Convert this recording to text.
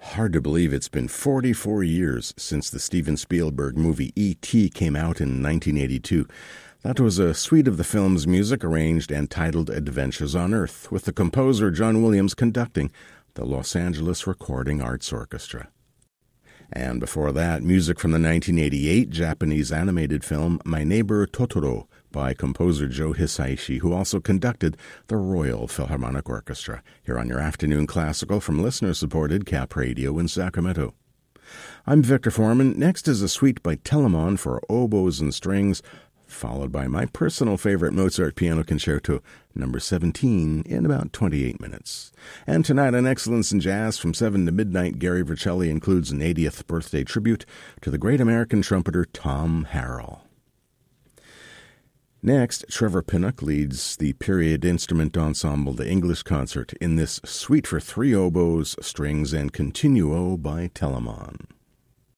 Hard to believe it's been 44 years since the Steven Spielberg movie E.T. came out in 1982. That was a suite of the film's music arranged and titled Adventures on Earth, with the composer John Williams conducting the Los Angeles Recording Arts Orchestra. And before that, music from the 1988 Japanese animated film My Neighbor Totoro by composer Joe Hisaishi, who also conducted the Royal Philharmonic Orchestra, here on your Afternoon Classical from listener-supported Cap Radio in Sacramento. I'm Victor Foreman. Next is a suite by Telemann for oboes and strings, followed by my personal favorite Mozart Piano Concerto, number 17, in about 28 minutes. And tonight on Excellence in Jazz from 7 to midnight, Gary Vercelli includes an 80th birthday tribute to the great American trumpeter Tom Harrell. Next, Trevor Pinnock leads the period instrument ensemble The English Concert in this suite for three oboes, strings, and continuo by Telemann.